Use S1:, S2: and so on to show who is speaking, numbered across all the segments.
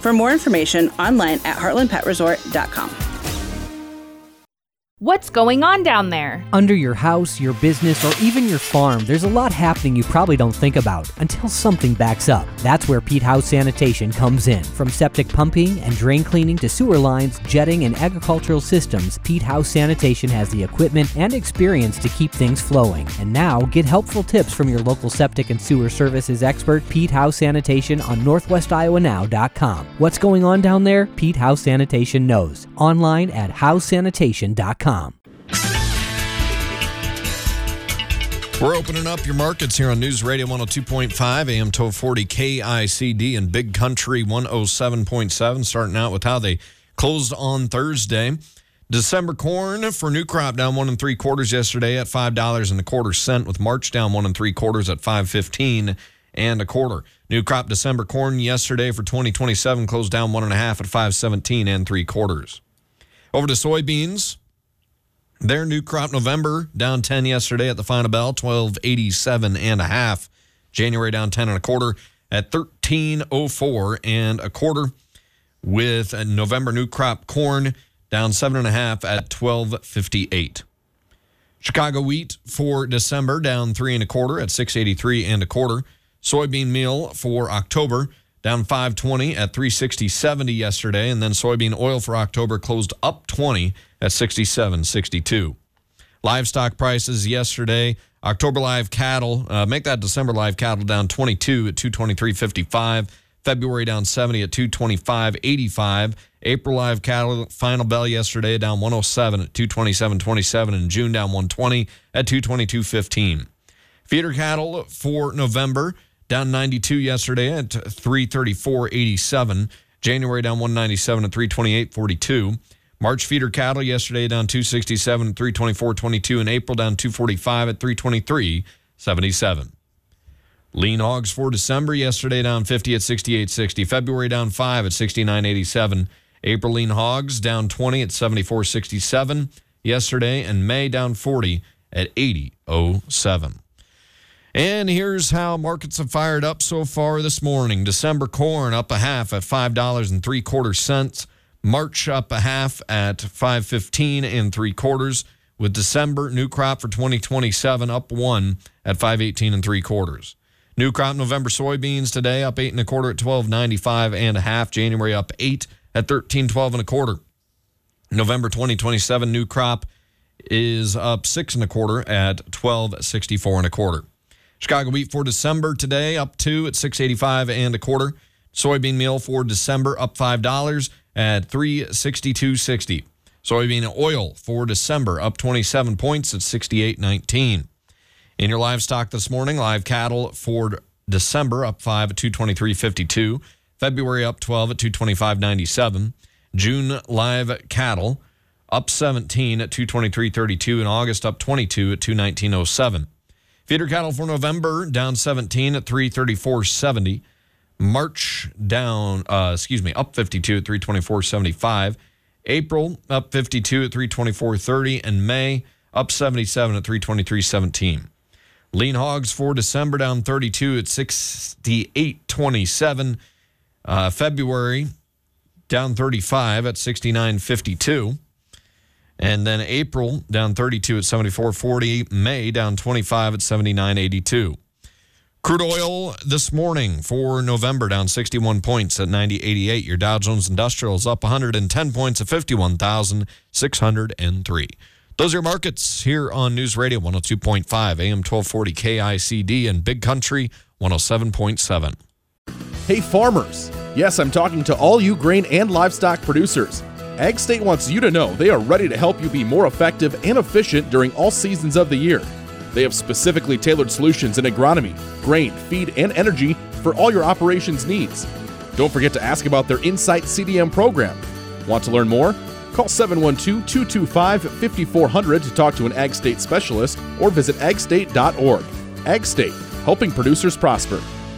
S1: For more information, online at heartlandpetresort.com.
S2: What's going on down there?
S3: Under your house, your business, or even your farm, there's a lot happening you probably don't think about until something backs up. That's where Pete House Sanitation comes in. From septic pumping and drain cleaning to sewer lines, jetting, and agricultural systems, Pete House Sanitation has the equipment and experience to keep things flowing. And now, get helpful tips from your local septic and sewer services expert, Pete House Sanitation, on NorthwestIowanow.com. What's going on down there? Pete House Sanitation knows. Online at housesanitation.com.
S4: We're opening up your markets here on News Radio 102.5, AM 1240 KICD, and Big Country 107.7, starting out with how they closed on Thursday. December corn for new crop down 1 3/4 yesterday at $5.25, with March down 1 3/4 at $5.15 1/4. New crop December corn yesterday for 2027 closed down 1 1/2 at $5.17 3/4. Over to soybeans. Their new crop November down 10 yesterday at the final bell, 12.87 1/2. January down 10 1/4 at 13.04 1/4, with November new crop corn down 7 1/2 at 12.58. Chicago wheat for December down 3 1/4 at 6.83 1/4. Soybean meal for October down 5.20 at 3.60.70 yesterday, and then soybean oil for October closed up 20 at 67.62. Livestock prices yesterday, October live cattle, make that December live cattle down 22 at 223.55. February down 70 at 225.85. April live cattle final bell yesterday down 107 at 227.27, and June down 120 at 222.15. Feeder cattle for November down 92 yesterday at 334.87. January down 197 at 328.42. March feeder cattle yesterday down 267 at 324.22, and April down 245 at 323.77. Lean hogs for December yesterday down 50 at 68.60. February down 5 at 69.87. April lean hogs down 20 at 74.67 yesterday, and May down 40 at 80.07. And here's how markets have fired up so far this morning. December corn up 1/2 at $5.75. March up 1/2 at $5.15 3/4, with December new crop for 2027 up 1 at $5.18 3/4. New crop November soybeans today up 8 1/4 at $12.95 1/2. January up 8 at $13.12 1/4. November 2027 new crop is up 6 1/4 at $12.64 1/4. Chicago wheat for December today up 2 at $6.85 1/4. Soybean meal for December up $5 at $3.6260. Soybean oil for December up 27 points at 68.19. In your livestock this morning, live cattle for December up 5 at 223.52. February up 12 at 225.97. June live cattle up 17 at 223.32, and August up 22 at 219.07. Feeder cattle for November down 17 at 334.70. March down, up 52 at 324.75. April up 52 at 324.30, and May up 77 at 323.17. Lean hogs for December down 32 at 68.27. February down 35 at 69.52. And then April down 32 at 74.40. May down 25 at 79.82. Crude oil this morning for November down 61 points at 90.88. Your Dow Jones Industrial is up 110 points at 51,603. Those are your markets here on News Radio 102.5, AM 1240 KICD, and Big Country 107.7.
S5: Hey farmers! Yes, I'm talking to all you grain and livestock producers. Ag State wants you to know they are ready to help you be more effective and efficient during all seasons of the year. They have specifically tailored solutions in agronomy, grain, feed, and energy for all your operations needs. Don't forget to ask about their Insight CDM program. Want to learn more? Call 712-225-5400 to talk to an Ag State specialist, or visit agstate.org. Ag State, helping producers prosper.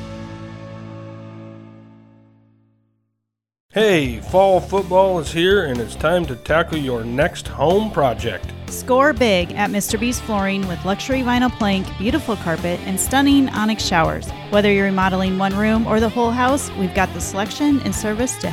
S6: Hey, fall football is here and it's time to tackle your next home project.
S7: Score big at Mr. B's Flooring with luxury vinyl plank, beautiful carpet, and stunning onyx showers. Whether you're remodeling one room or the whole house, we've got the selection and service to